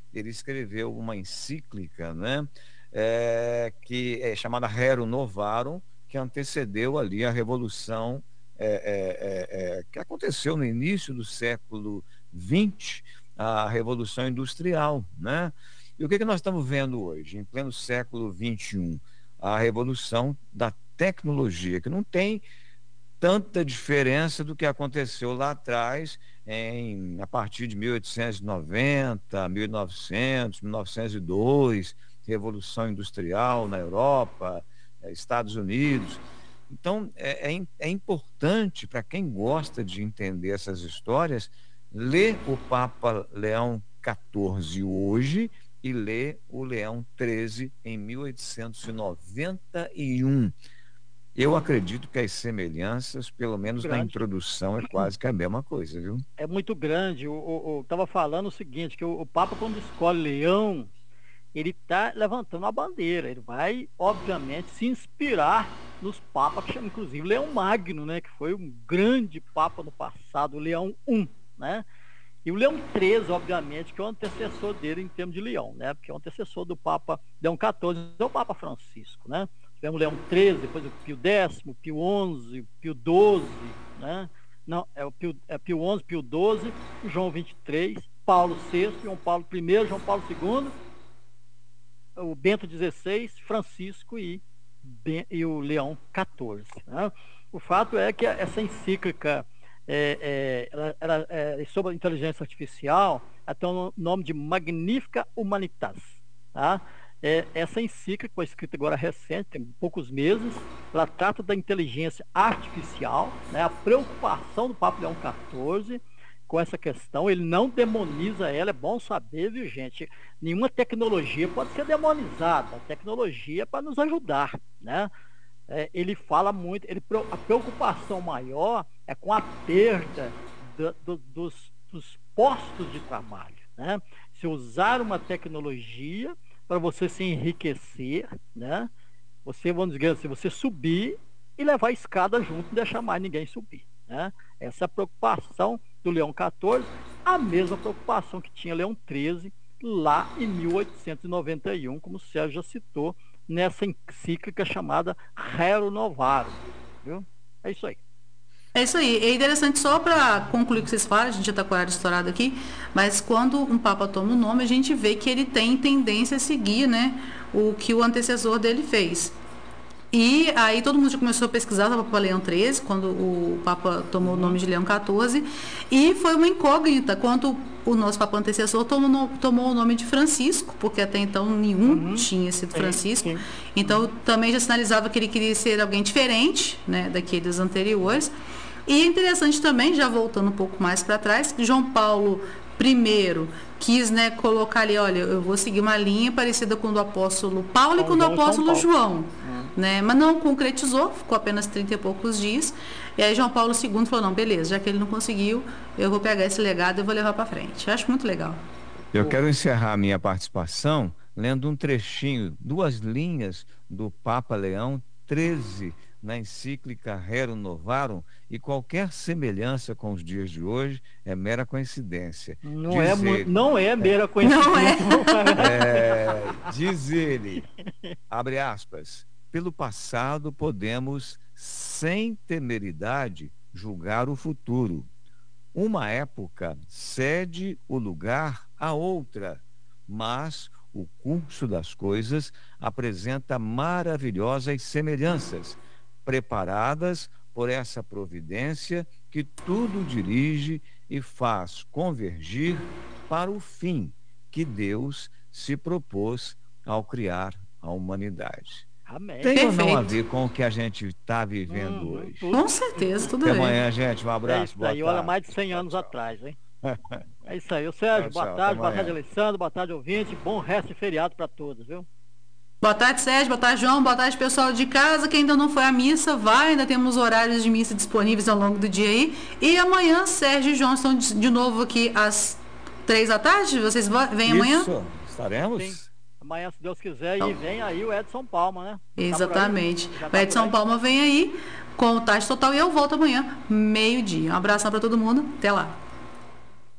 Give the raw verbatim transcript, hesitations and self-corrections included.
ele escreveu uma encíclica, né, é, que é chamada Rerum Novarum, que antecedeu ali a Revolução é, é, é, é, que aconteceu no início do século vinte, a Revolução Industrial, né? E o que, que nós estamos vendo hoje, em pleno século vinte e um? A revolução da tecnologia, que não tem tanta diferença do que aconteceu lá atrás, em, a partir de mil oitocentos e noventa, mil e novecentos, mil novecentos e dois, Revolução Industrial na Europa, eh, Estados Unidos. Então, é, é, é importante para quem gosta de entender essas histórias, ler o Papa Leão quatorze hoje e ler o Leão treze em mil oitocentos e noventa e um. Eu acredito que as semelhanças, pelo menos na Grande. introdução, é quase que a mesma coisa, viu? É muito grande. O, o, o- tava falando o seguinte, que o, o Papa, quando escolhe Leão, ele está levantando a bandeira. Ele vai, obviamente, se inspirar nos papas, que chama inclusive Leão Magno, né? Que foi um grande papa no passado, o Leão I, né? E o Leão treze, obviamente, que é o antecessor dele em termos de leão, né? Porque é o antecessor do Papa Leão quatorze, é o Papa Francisco, né? Tivemos o Leão treze, depois o Pio X, o Pio onze, o Pio doze, né? Não, é o Pio, é Pio onze, Pio doze, o João vinte e três, Paulo sexto, João Paulo I, João Paulo segundo, o Bento dezesseis, Francisco e, e o Leão quatorze. Né? O fato é que essa encíclica é, é, ela, ela, é, sobre a inteligência artificial, ela tem o nome de Magnifica Humanitas. Tá? É, essa encíclica foi escrita agora recente, tem poucos meses, ela trata da inteligência artificial, né, a preocupação do Papa Leão quatorze com essa questão. Ele não demoniza ela, é bom saber, viu, gente? Nenhuma tecnologia pode ser demonizada, a tecnologia é para nos ajudar, né? É, ele fala muito, ele, a preocupação maior é com a perda do, do, dos, dos postos de trabalho, né? Se usar uma tecnologia para você se enriquecer, né? Você, vamos dizer assim, você subir e levar a escada junto, não deixar mais ninguém subir, né? Essa é a preocupação do Leão quatorze, a mesma preocupação que tinha Leão treze lá em mil oitocentos e noventa e um, como o Sérgio já citou, nessa encíclica chamada Rerum Novarum, viu? É isso aí. É isso aí. É interessante, só para concluir o que vocês falam, a gente já está com o horário estourado aqui, mas quando um Papa toma o nome, a gente vê que ele tem tendência a seguir, né, o que o antecessor dele fez. E aí todo mundo já começou a pesquisar o Papa Leão treze, quando o Papa tomou o nome de Leão quatorze, e foi uma incógnita quando o nosso Papa antecessor tomou, tomou o nome de Francisco, porque até então nenhum uhum. tinha sido Francisco. Sim, sim. Então também já sinalizava que ele queria ser alguém diferente, né, daqueles anteriores. E é interessante também, já voltando um pouco mais para trás, que João Paulo I quis, né, colocar ali, olha, eu vou seguir uma linha parecida com o do apóstolo Paulo São e com o do apóstolo João, hum. né? Mas não concretizou, ficou apenas trinta e poucos dias. E aí João Paulo segundo falou, não, beleza, já que ele não conseguiu, eu vou pegar esse legado e vou levar para frente. Eu acho muito legal. Eu quero encerrar a minha participação lendo um trechinho, duas linhas do Papa Leão treze, na encíclica Rerum Novarum, e qualquer semelhança com os dias de hoje é mera coincidência. Não, diz é, ele, não é mera coincidência. Não é. é, diz ele, abre aspas, pelo passado podemos, sem temeridade, julgar o futuro. Uma época cede o lugar a outra, mas o curso das coisas apresenta maravilhosas semelhanças, preparadas por essa providência que tudo dirige e faz convergir para o fim que Deus se propôs ao criar a humanidade. Amém. Tem ou não a ver com o que a gente está vivendo hum, hoje? Com certeza, tudo Até bem. amanhã, gente. Um abraço. É isso aí, olha, mais de cem anos tchau, tchau. atrás, hein? É isso aí. O Sérgio, tchau, boa tchau, tarde, boa tarde, Alessandro, boa tarde, ouvinte. Bom resto de feriado para todos, viu? Boa tarde, Sérgio, boa tarde, João, boa tarde, pessoal de casa. Quem ainda não foi à missa, vai, ainda temos horários de missa disponíveis ao longo do dia aí. E amanhã, Sérgio e João estão de novo aqui às três da tarde. Vocês vêm amanhã? Isso, estaremos. Sim. Amanhã, se Deus quiser, então, e vem aí o Edson Palma, né? Exatamente. Tá tá o Edson Palma vem aí com o Tarde Total e eu volto amanhã, meio-dia. Um abração para todo mundo, até lá.